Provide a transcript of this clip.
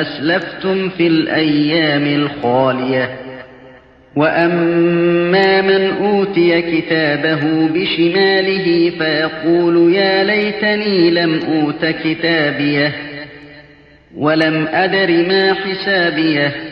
أسلفتم في الأيام الخالية. وأما من أوتي كتابه بشماله فيقول يا ليتني لم أوت كتابيه ولم أدر ما حسابيه